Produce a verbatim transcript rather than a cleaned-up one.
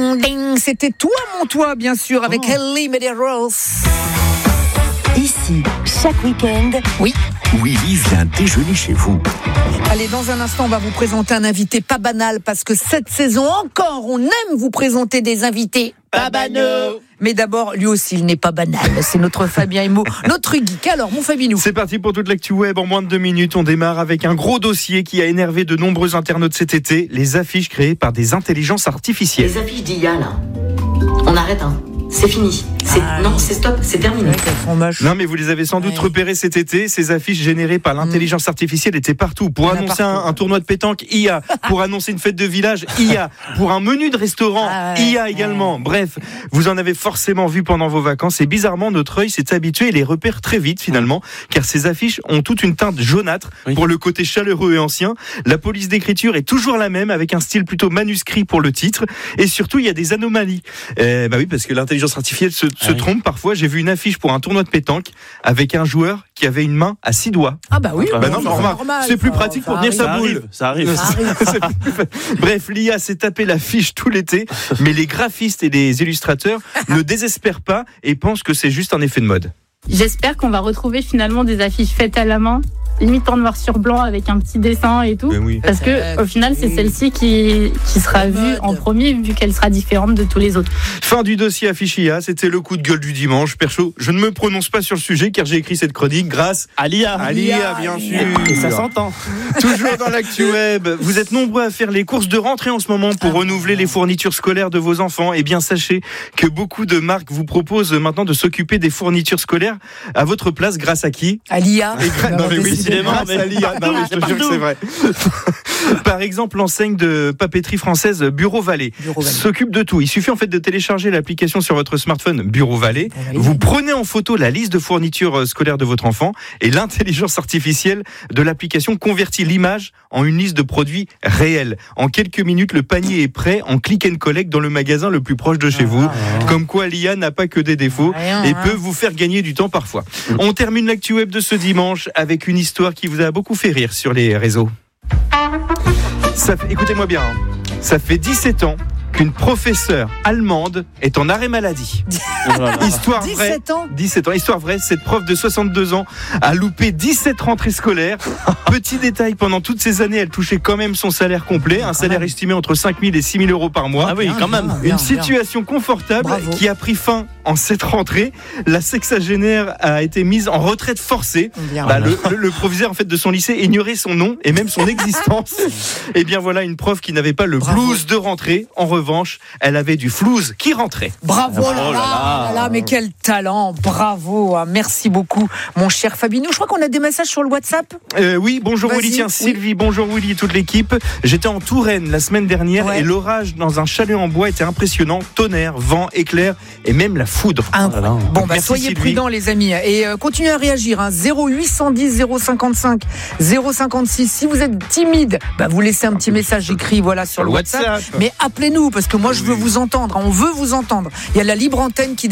Ding, ding. C'était Toi mon toi, bien sûr, avec Oh. Ellie Medeiros. Ici, chaque week-end, Oui. Willy vient déjeuner chez vous. Allez, dans un instant, on va vous présenter un invité pas banal, parce que cette saison encore, on aime vous présenter des invités pas banaux. Mais d'abord, lui aussi, il n'est pas banal. C'est notre Fabien Immo, notre geek. Alors, mon Fabinou. C'est parti pour toute l'actu web en moins de deux minutes. On démarre avec un gros dossier qui a énervé de nombreux internautes cet été, les affiches créées par des intelligences artificielles. Les affiches d'I A, là, on arrête, hein. C'est fini. C'est... Ah, non, oui. c'est stop, c'est terminé. Ouais, qu'elles sont moches. Non mais vous les avez sans doute Ouais. repérées cet été, ces affiches générées par l'intelligence artificielle étaient partout. Pour Il y en a annoncer partout. un, un tournoi de pétanque, I A. Pour annoncer une fête de village, I A. Pour un menu de restaurant, Ah ouais. I A également. Bref, vous en avez forcément vu pendant vos vacances et bizarrement notre œil s'est habitué et les repère très vite finalement, car ces affiches ont toute une teinte jaunâtre Oui. pour le côté chaleureux et ancien. La police d'écriture est toujours la même avec un style plutôt manuscrit pour le titre et surtout il y a des anomalies. Euh, bah oui parce que l'intelligence artificielle se, se oui. trompe parfois. J'ai vu une affiche pour un tournoi de pétanque avec un joueur qui avait une main à six doigts. Ah bah oui. Bah Bah c'est non, mais remarque, normal, c'est plus ça. pratique Ça pour tenir arrive. sa boule. Ça arrive. Ça arrive. C'est plus fa- Bref, l'I A s'est tapé l'affiche tout l'été, mais les graphistes et les illustrateurs ne désespèrent pas et pensent que c'est juste un effet de mode. J'espère qu'on va retrouver finalement des affiches faites à la main, limite en noir sur blanc avec un petit dessin et tout. Mais oui. Parce que au final, c'est celle-ci qui, qui sera La vue mode. en premier, vu qu'elle sera différente de tous les autres. Fin du dossier affiche I A, c'était le coup de gueule du dimanche. Perso, je ne me prononce pas sur le sujet car j'ai écrit cette chronique grâce À l'I A. à l'I A, bien sûr. Et ça s'entend. Toujours dans l'actu web, vous êtes nombreux à faire les courses de rentrée en ce moment pour renouveler les fournitures scolaires de vos enfants. Eh bien, sachez que beaucoup de marques vous proposent maintenant de s'occuper des fournitures scolaires à votre place grâce à qui ? À l'I A. Et gra- non mais oui, décidément, grâce mais à l'I A. Non, mais je te jure que c'est vrai. Par exemple, l'enseigne de papeterie française Bureau Vallée Bureau Vallée. s'occupe de tout. Il suffit en fait de télécharger l'application sur votre smartphone Bureau Vallée. Bureau Vallée. Vous prenez en photo la liste de fournitures euh, scolaires de votre enfant et l'intelligence artificielle de l'application convertit l'image en une liste de produits réels. En quelques minutes, le panier est prêt en click and collect dans le magasin le plus proche de chez vous. Comme quoi l'I A n'a pas que des défauts Rien, et hein. peut vous faire gagner du temps parfois. On termine l'actu web de ce dimanche avec une histoire qui vous a beaucoup fait rire sur les réseaux. Ça fait- écoutez-moi bien, hein. Ça fait dix-sept ans qu'une professeure allemande est en arrêt maladie. Histoire vraie. dix-sept ans. dix-sept ans. Histoire vraie, cette prof de soixante-deux ans a loupé dix-sept rentrées scolaires. Petit détail, pendant toutes ces années, elle touchait quand même son salaire complet, un salaire estimé entre cinq mille et six mille euros par mois. Ah oui, quand même. Bien, Une bien. situation confortable Bravo. qui a pris fin en cette rentrée. La sexagénaire a été mise en retraite forcée. Bien. Bah, le, le- le proviseur en fait de son lycée ignorait son nom et même son existence. Et bien voilà une prof qui n'avait pas le Bravo. blues de rentrée. En revanche, elle avait du flouze qui rentrait. Bravo, Oh là, là, là là. là, là, mais quel talent, bravo, hein. Merci beaucoup, mon cher Fabinou. Je crois qu'on a des messages sur le WhatsApp. Euh, oui, bonjour Vas-y, Willy, tiens oui. Sylvie, bonjour Willy et toute l'équipe. J'étais en Touraine la semaine dernière Ouais. et l'orage dans un chalet en bois était impressionnant. Tonnerre, vent, éclair et même la foudre. Incroyable. là là. Bon, bah, Merci, soyez Sylvie. prudents, les amis. Et euh, continuez à réagir. Hein. zéro huit cent dix zéro cinquante-cinq zéro cinquante-six. Si vous êtes timide, bah, vous laissez un petit message écrit voilà, sur le WhatsApp. WhatsApp. Mais appelez-nous, parce que moi, je veux vous entendre. On veut vous entendre. Il y a la libre antenne qui